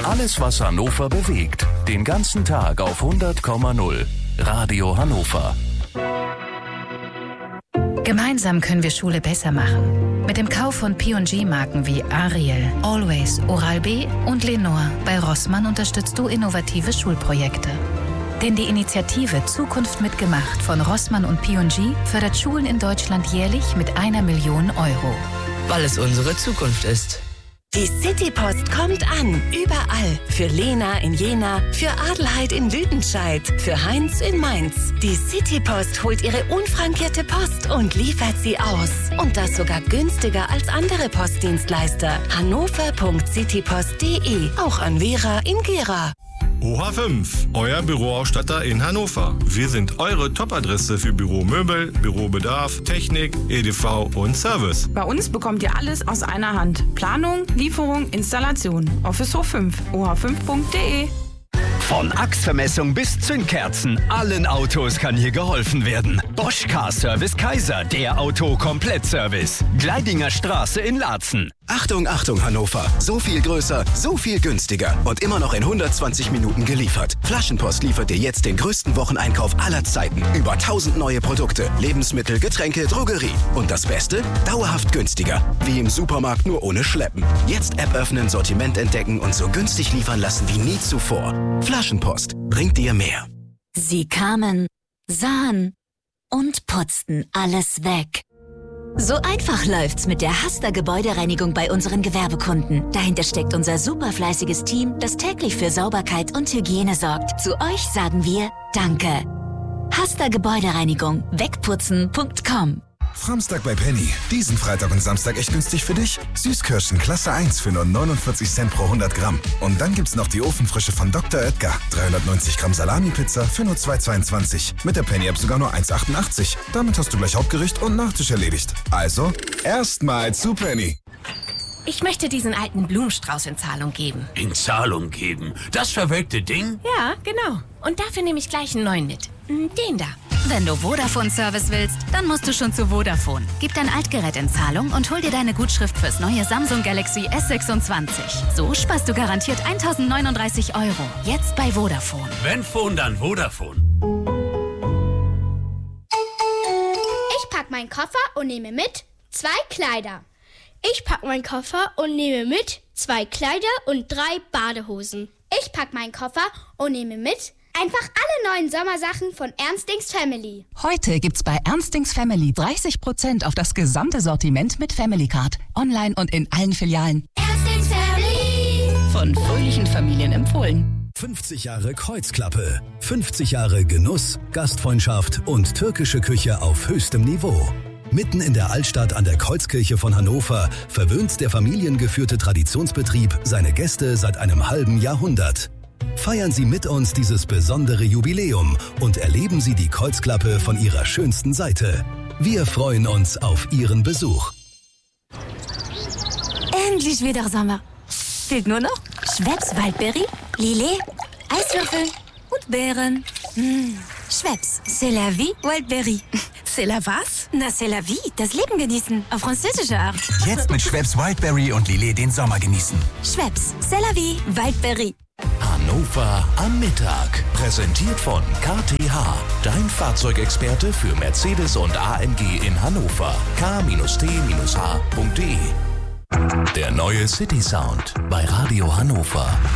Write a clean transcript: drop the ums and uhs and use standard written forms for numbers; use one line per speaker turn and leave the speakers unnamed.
Alles, was Hannover bewegt. Den ganzen Tag auf 100,0. Radio Hannover.
Gemeinsam können wir Schule besser machen. Mit dem Kauf von P&G-Marken wie Ariel, Always, Oral-B und Lenore bei Rossmann unterstützt du innovative Schulprojekte. Denn die Initiative Zukunft mitgemacht von Rossmann und P&G fördert Schulen in Deutschland jährlich mit 1 Million Euro.
Weil es unsere Zukunft ist.
Die Citypost kommt an, überall. Für Lena in Jena, für Adelheid in Lüdenscheid, für Heinz in Mainz. Die Citypost holt ihre unfrankierte Post und liefert sie aus. Und das sogar günstiger als andere Postdienstleister. hannover.citypost.de, auch an Vera in Gera.
OH5, euer Büroausstatter in Hannover. Wir sind eure Top-Adresse für Büromöbel, Bürobedarf, Technik, EDV und Service.
Bei uns bekommt ihr alles aus einer Hand. Planung, Lieferung, Installation. Office Hof 5, oh5.de.
Von Achsvermessung bis Zündkerzen, allen Autos kann hier geholfen werden. Bosch Car Service Kaiser, der Auto-Komplett-Service. Gleidinger Straße in Laatzen.
Achtung, Achtung Hannover, so viel größer, so viel günstiger und immer noch in 120 Minuten geliefert. Flaschenpost liefert dir jetzt den größten Wocheneinkauf aller Zeiten. Über 1000 neue Produkte, Lebensmittel, Getränke, Drogerie. Und das Beste? Dauerhaft günstiger. Wie im Supermarkt, nur ohne Schleppen. Jetzt App öffnen, Sortiment entdecken und so günstig liefern lassen wie nie zuvor. Flaschenpost bringt dir mehr.
Sie kamen, sahen und putzten alles weg. So einfach läuft's mit der Hasta Gebäudereinigung bei unseren Gewerbekunden. Dahinter steckt unser superfleißiges Team, das täglich für Sauberkeit und Hygiene sorgt. Zu euch sagen wir Danke. Hasta Gebäudereinigung. Wegputzen.com.
Samstag bei Penny. Diesen Freitag und Samstag echt günstig für dich. Süßkirschen Klasse 1 für nur 49 Cent pro 100 Gramm. Und dann gibt's noch die Ofenfrische von Dr. Oetker. 390 Gramm Salami-Pizza für nur 2,22. Mit der Penny-App sogar nur 1,88. Damit hast du gleich Hauptgericht und Nachtisch erledigt. Also, erstmal zu Penny.
Ich möchte diesen alten Blumenstrauß in Zahlung geben.
In Zahlung geben? Das verwelkte Ding?
Ja, genau. Und dafür nehme ich gleich einen neuen mit. Den da.
Wenn du Vodafone-Service willst, dann musst du schon zu Vodafone. Gib dein Altgerät in Zahlung und hol dir deine Gutschrift fürs neue Samsung Galaxy S26. So sparst du garantiert 1.039 €. Jetzt bei Vodafone.
Wenn Phone, dann Vodafone.
Ich pack meinen Koffer und nehme mit 2 Kleider. Ich pack meinen Koffer und nehme mit 2 Kleider und 3 Badehosen. Ich pack meinen Koffer und nehme mit einfach alle neuen Sommersachen von Ernstings Family.
Heute gibt's bei Ernstings Family 30% auf das gesamte Sortiment mit Family Card. Online und in allen Filialen.
Ernstings Family.
Von fröhlichen Familien empfohlen.
50 Jahre Kreuzklappe. 50 Jahre Genuss, Gastfreundschaft und türkische Küche auf höchstem Niveau. Mitten in der Altstadt an der Kreuzkirche von Hannover verwöhnt der familiengeführte Traditionsbetrieb seine Gäste seit einem halben Jahrhundert. Feiern Sie mit uns dieses besondere Jubiläum und erleben Sie die Kreuzklappe von ihrer schönsten Seite. Wir freuen uns auf Ihren Besuch.
Endlich wieder Sommer. Fehlt nur noch Schweppes Waldberry, Lillet, Eiswürfel und Beeren. Schweppes, c'est la vie, Wildberry.
C'est la was?
Na, c'est la vie, das Leben genießen. Auf französische Art.
Jetzt mit Schweppes Wildberry und Lillet den Sommer genießen.
Schweppes, c'est la vie, Wildberry.
Hannover am Mittag. Präsentiert von KTH. Dein Fahrzeugexperte für Mercedes und AMG in Hannover. k-t-h.de. Der neue City Sound bei Radio Hannover.